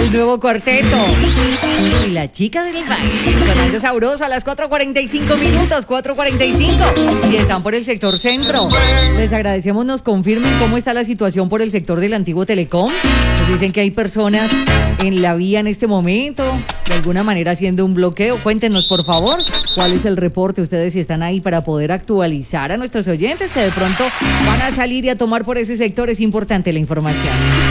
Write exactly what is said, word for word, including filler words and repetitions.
El nuevo cuarteto y la chica del baile, sonando sabroso a las cuatro cuarenta y cinco minutos, cuatro cuarenta y cinco. Si están por el sector centro, les agradecemos nos confirmen cómo está la situación por el sector del antiguo Telecom. Nos dicen que hay personas en la vía en este momento, de alguna manera haciendo un bloqueo. Cuéntenos, por favor, cuál es el reporte, ustedes si están ahí para poder actualizar a nuestros oyentes que de pronto van a salir y a tomar por ese sector. Es importante la información.